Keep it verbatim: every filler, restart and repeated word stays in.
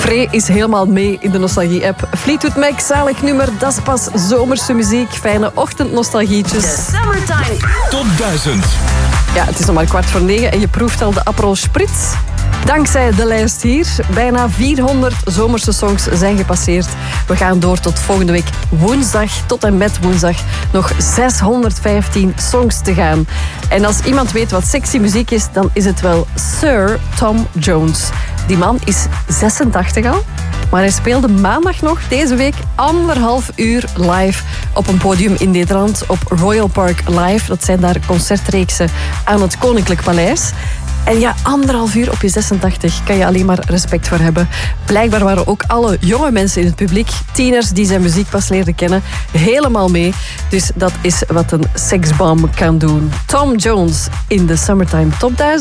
Free is helemaal mee in de Nostalgie-app. Fleetwood Mac, zalig nummer, dat is pas zomerse muziek. Fijne ochtendnostalgietjes. De Summertime Top duizend. Ja, het is nog maar kwart voor negen en je proeft al de Aperol Spritz. Dankzij de lijst hier. Bijna vierhonderd zomerse songs zijn gepasseerd. We gaan door tot volgende week woensdag. Tot en met woensdag nog zeshonderdvijftien songs te gaan. En als iemand weet wat sexy muziek is, dan is het wel Sir Tom Jones. Die man is zesentachtig al. Maar hij speelde maandag nog, deze week, anderhalf uur live op een podium in Nederland op Royal Park Live. Dat zijn daar concertreeksen aan het Koninklijk Paleis. En ja, anderhalf uur op je zesentachtig kan je alleen maar respect voor hebben. Blijkbaar waren ook alle jonge mensen in het publiek, tieners die zijn muziek pas leerden kennen, helemaal mee. Dus dat is wat een seksbom kan doen. Tom Jones in de Summertime Top duizend.